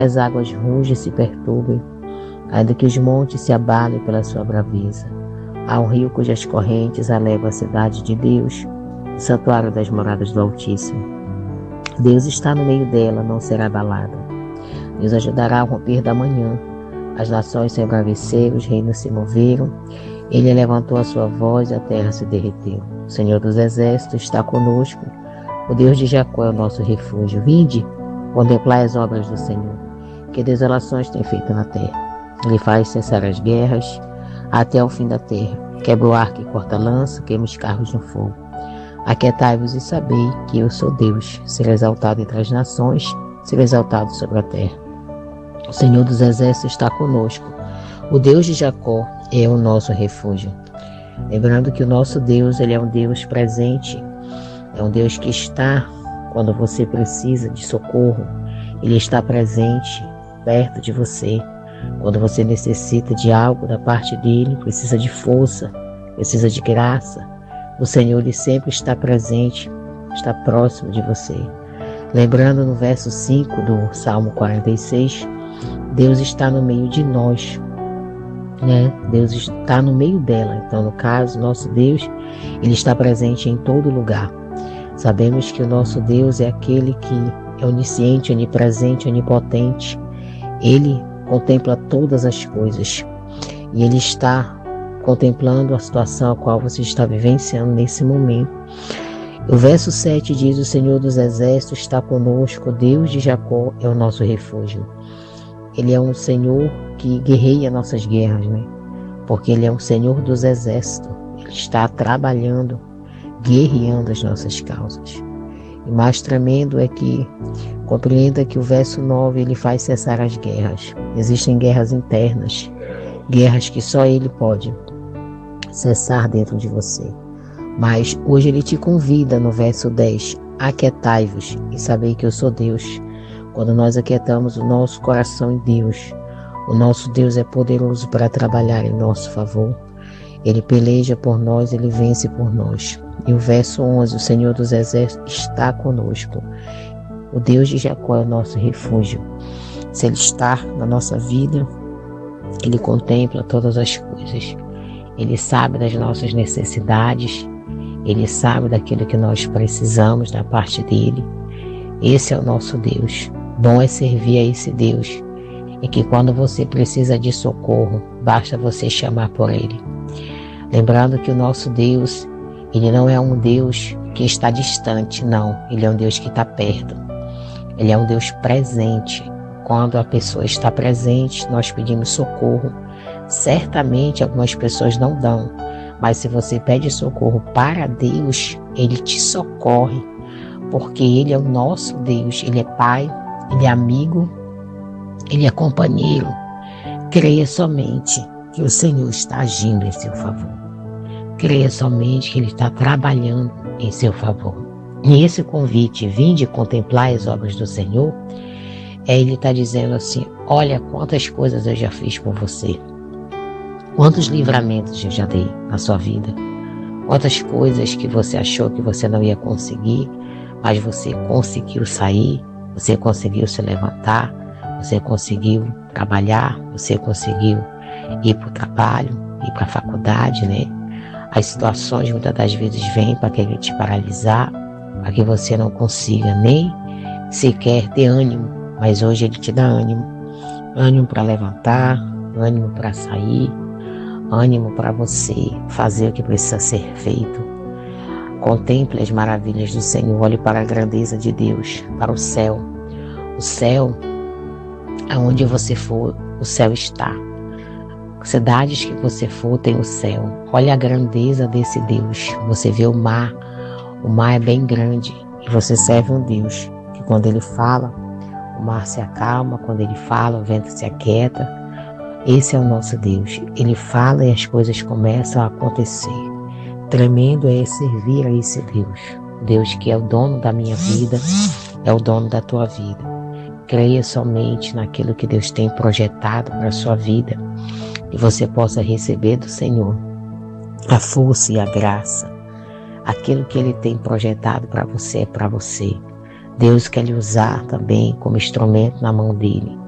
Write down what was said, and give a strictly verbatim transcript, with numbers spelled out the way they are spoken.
as águas rugem e se perturbem, ainda que os montes se abalem pela sua braveza. Há um rio cujas correntes alevam a cidade de Deus, o santuário das moradas do Altíssimo. Deus está no meio dela, não será abalada. Deus ajudará ao romper da manhã. As nações se embraveceram, os reinos se moveram. Ele levantou a sua voz e a terra se derreteu. O Senhor dos Exércitos está conosco. O Deus de Jacó é o nosso refúgio. Vinde, contemplai as obras do Senhor, que desolações tem feito na terra. Ele faz cessar as guerras até o fim da terra. Quebra o arco e corta a lança, queima os carros no fogo. Aquietai-vos e sabei que eu sou Deus. Ser exaltado entre as nações, ser exaltado sobre a terra. O Senhor dos Exércitos está conosco. O Deus de Jacó é o nosso refúgio. Lembrando que o nosso Deus, ele é um Deus presente. É um Deus que está quando você precisa de socorro. Ele está presente, perto de você. Quando você necessita de algo da parte dele, precisa de força, precisa de graça, o Senhor ele sempre está presente, está próximo de você. Lembrando no verso cinco do Salmo quarenta e seis, Deus está no meio de nós, né? Deus está no meio dela. Então, no caso, nosso Deus, ele está presente em todo lugar. Sabemos que o nosso Deus é aquele que é onisciente, onipresente, onipotente. Ele contempla todas as coisas e Ele está contemplando a situação a qual você está vivenciando nesse momento. O verso sete diz: o Senhor dos Exércitos está conosco, o Deus de Jacó é o nosso refúgio. Ele é um Senhor que guerreia nossas guerras, né? Porque Ele é um Senhor dos Exércitos. Ele está trabalhando, guerreando as nossas causas. E mais tremendo é que compreenda que o verso nove ele faz cessar as guerras. Existem guerras internas, guerras que só Ele pode cessar dentro de você. Mas hoje Ele te convida no verso dez: aquietai-vos e sabei que eu sou Deus. Quando nós aquietamos o nosso coração em Deus, o nosso Deus é poderoso para trabalhar em nosso favor. Ele peleja por nós, Ele vence por nós. E o verso onze: o Senhor dos Exércitos está conosco. O Deus de Jacó é o nosso refúgio. Se Ele está na nossa vida, Ele contempla todas as coisas. Ele sabe das nossas necessidades. Ele sabe daquilo que nós precisamos da parte dEle. Esse é o nosso Deus. Bom é servir a esse Deus. E que quando você precisa de socorro, basta você chamar por Ele. Lembrando que o nosso Deus, Ele não é um Deus que está distante, não. Ele é um Deus que está perto. Ele é um Deus presente. Quando a pessoa está presente, nós pedimos socorro. Certamente algumas pessoas não dão, mas se você pede socorro para Deus, Ele te socorre, porque Ele é o nosso Deus. Ele é Pai, Ele é amigo, Ele é companheiro. Creia somente que o Senhor está agindo em seu favor. Creia somente que Ele está trabalhando em seu favor. E esse convite, vinde contemplar as obras do Senhor, é Ele está dizendo assim: olha quantas coisas eu já fiz por você. Quantos livramentos eu já dei na sua vida. Quantas coisas que você achou que você não ia conseguir, mas você conseguiu sair, você conseguiu se levantar, você conseguiu trabalhar, você conseguiu ir para o trabalho, ir para a faculdade, né? As situações muitas das vezes vêm para querer te paralisar, para que você não consiga nem sequer ter ânimo, mas hoje Ele te dá ânimo. Ânimo para levantar, ânimo para sair, ânimo para você fazer o que precisa ser feito. Contemple as maravilhas do Senhor, olhe para a grandeza de Deus, para o céu. O céu, aonde você for, o céu está. Cidades que você for, tem o céu. Olhe a grandeza desse Deus. Você vê o mar, o mar é bem grande e você serve um Deus que quando Ele fala, o mar se acalma, quando Ele fala, o vento se aquieta. Esse é o nosso Deus. Ele fala e as coisas começam a acontecer. Tremendo é servir a esse Deus. Deus que é o dono da minha vida, é o dono da tua vida. Creia somente naquilo que Deus tem projetado para a sua vida e você possa receber do Senhor a força e a graça. Aquilo que Ele tem projetado para você é para você. Deus quer lhe usar também como instrumento na mão dEle.